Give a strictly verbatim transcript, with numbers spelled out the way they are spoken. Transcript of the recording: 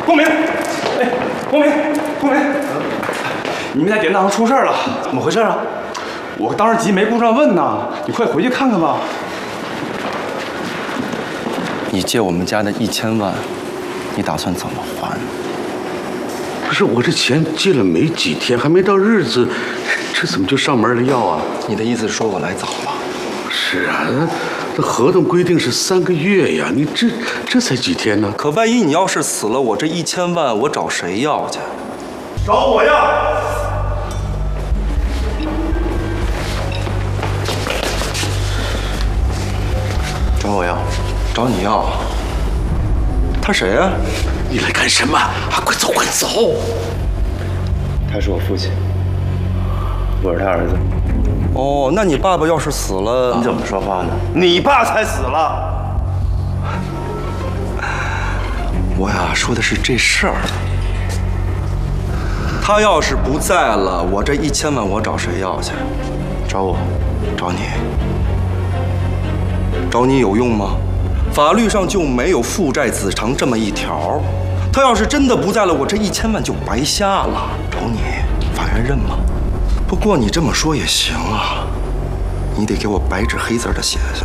光明，哎，光明，光明，你们家典当上出事了，怎么回事啊？我当时急没顾上问呢，你快回去看看吧。 你借我们家的一千万，你打算怎么还？ 不是我这钱借了没几天，还没到日子，这怎么就上门来要啊？ 你的意思是说我来早了？ 是啊，这合同规定是三个月呀，你这这才几天呢？ 可万一你要是死了，我这一千万我找谁要去？ 找我呀！ 找我要？找你要？他谁呀、啊？ 你来干什么？啊，快走，快走！ 他是我父亲，我是他儿子。哦，那你爸爸要是死了， 你怎么说话呢？你爸才死了。 我呀，说的是这事儿。他要是不在了，我这一千万我找谁要去？找我，找你，找你有用吗？法律上就没有父债子偿这么一条。他要是真的不在了，我这一千万就白瞎了。找你，法院认吗？不过你这么说也行啊，你得给我白纸黑字的写下。